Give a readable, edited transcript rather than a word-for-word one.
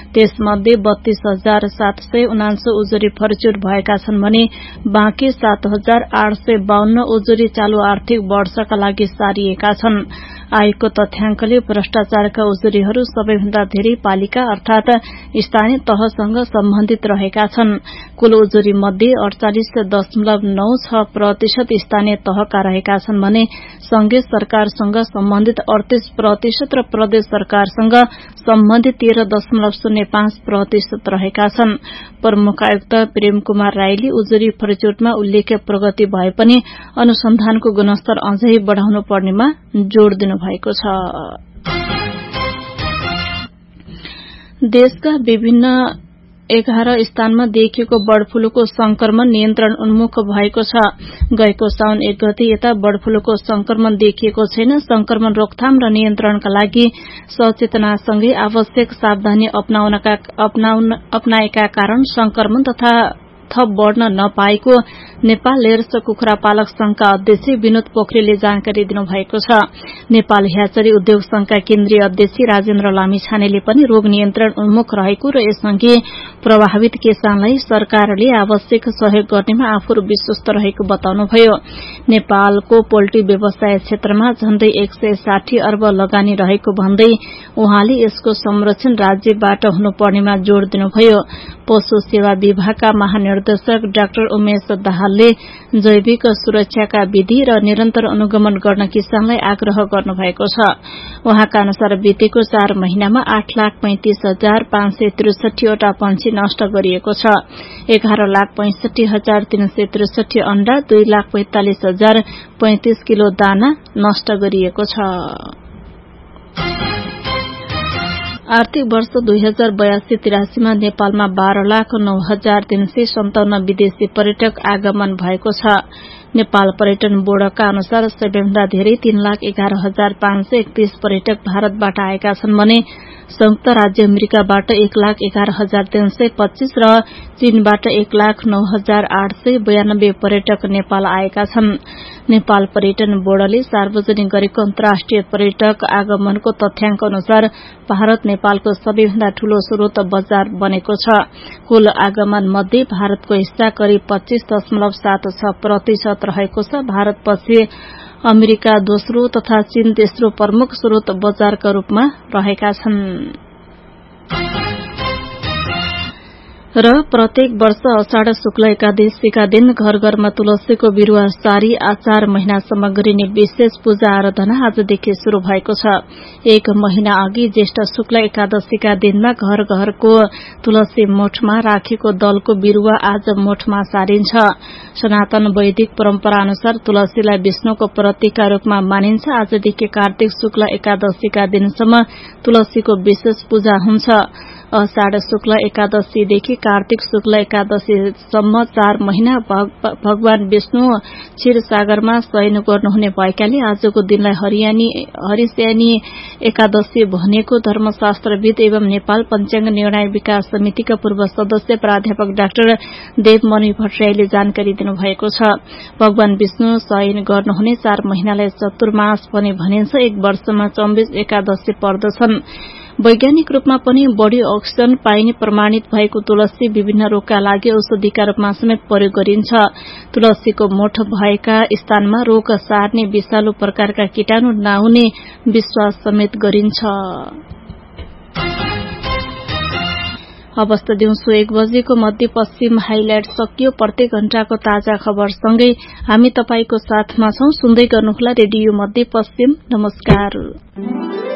त्यसमध्ये 32,779 उजुरी फर्चुर भएका छन् भने बाँकी 7,852 उजुरी चालू आर्थिक वर्षका लागि सारिएका छन्। आयोगको तथ्याङ्कले भ्रष्टाचारका उजुरीहरू सबैभन्दा धेरै पालिका अर्थात स्थानीय तहसँग सम्बन्धित रहेका छन्। कुल उजुरी मध्ये 48.96% स्थानीय तहका रहेका छन् भने संघीय सरकारसँग सम्बन्धित 38% र प्रदेश सरकारसँग सम्बन्धित 13.05% रहेका छन्। प्रमुख आयुक्त प्रेम कुमार राईले उजुरी फर्चुटमा उल्लेख्य प्रगति भए पनि अनुसन्धानको गुणस्तर अझै बढ़ाउनु पर्नेमा जोड़ दिनुभएको छ। देशका विभिन्न 11 स्थानमा देखिएको बर्ड फ्लूको संक्रमण नियन्त्रण उन्मुख भएको छ। गएको साउन 1 गते यता बर्ड फ्लूको संक्रमण देखिएको छैन। संक्रमण रोकथाम र नियन्त्रणका लागि सचेतनासँगै आवश्यक सावधानी अपनाएका कारण संक्रमण तथा थप बढ़न नपाएको नेपाल हेर्स कुखुरा पालक संघका अध्यक्ष विनोद पोखरेलले जानकारी दिनुभएको छ। नेपाल ह्याचरी उद्योग संघका केन्द्रीय अध्यक्ष राजेन्द्र लामिछानेले पनि रोग नियन्त्रण उन्मुख रहेको र यससँगै प्रभावित किसानलाई सरकारले आवश्यक सहयोग गर्नेमा आफू विश्वस्त रहेको बताउनुभयो। नेपालको पोल्ट्री व्यवसाय क्षेत्रमा झण्डै 160 अर्ब लगानी रहेको भन्दै उहाँले यसको संरक्षण राज्यबाट हुनुपर्नेमा जोड़ दिनुभयो। पशु सेवा विभागका महानिर्देशक डाक्टर उमेश दाहालले जैविक सुरक्षाका विधि र निरन्तर अनुगमन गर्न किसानलाई आग्रह गर्नुभएको छ। उहाँका अनुसार बितेको 4 महिनामा 8,35,563 वटा पंक्षी नष्ट गरिएको छ। 11,65,363 अण्डा, 2,45,035 किलो दाना नष्ट गरिएको छ। आर्थिक वर्ष 2082-83 मा नेपालमा 12,09,357 विदेशी पर्यटक आगमन भएको छ। नेपाल पर्यटन बोर्डका अनुसार सबैभन्दा धेरै 3,11,531 पर्यटक भारतबाट आएका छन् भने संयुक्त राज्य अमेरिकाबाट 1,11,325 र चीनबाट 1,09,892 पर्यटक नेपाल आएका छन्। नेपाल पर्यटन बोर्डले सार्वजनिक गरेको अन्तर्राष्ट्रिय पर्यटक आगमनको तथ्याङ्क अनुसार भारत नेपालको सबैभन्दा ठूलो स्रोत बजार बनेको छ। कुल आगमन मध्ये भारतको हिस्सा करिब 25.76% रहेको छ। भारतपछि अमेरिका दोस्रो तथा चीन तेस्रो प्रमुख स्रोत बजारका रूपमा रहेका छन्। र प्रत्येक वर्ष अषाढ शुक्ल एकादशीका दिन घर घरमा तुलसीको बिरूवा सारी 4 महिनासम्म गरिने विशेष पूजा आराधना आजदेखि शुरू भएको छ। 1 महिना अघि ज्येष्ठ शुक्ल एकादशीका दिनमा घर घरको तुलसी मोठमा राखेको दलको बिरूवा आज मोठमा सारिन्छ। सनातन वैदिक परम्परा अनुसार तुलसीलाई विष्णुको प्रतीकका रूपमा मानिन्छ। आजदेखि कार्तिक शुक्ल एकादशीका दिनसम्म तुलसीको विशेष पूजा हुन्छ। अषाढ शुक्ल एकादशीदेखि कार्तिक शुक्ल एकादशीसम्म 4 महिना भगवान विष्णु क्षीरसागरमा शयन गर्नुहुने भएकाले आजको दिनलाई हरिशयनी एकादशी भनेको धर्मशास्त्रविद एवं नेपाल पञ्चाङ्ग निर्णय विकास समितिका पूर्व सदस्य प्राध्यापक डाक्टर देवमणि भट्टराईले जानकारी दिनुभएको छ। भगवान विष्णु शयन गर्नुहुने 4 महिनालाई चतुर्मास पनि भनिन्छ। 1 वर्षमा 24 एकादशी पर्दछन्। वैज्ञानिक रूपमा पनि बढ़ी अक्सिजन पाइने प्रमाणित भएको तुलसी विभिन्न रोगका लागि औषधिका रूपमा समेत प्रयोग गरिन्छ। तुलसीको मोठ भएका स्थानमा रोग सार्ने विषालु प्रकारका कीटाणु नहुने विश्वास समेत गरिन्छ। अवस्था दिउँसो 1 बजेको मध्यपश्चिम हाइलाइट सकियो। प्रत्येक घण्टाको ताजा खबरसँगै हामी तपाईको साथमा छौं। सुन्दै गर्नुहोला रेडियो मध्यपश्चिम। नमस्कार।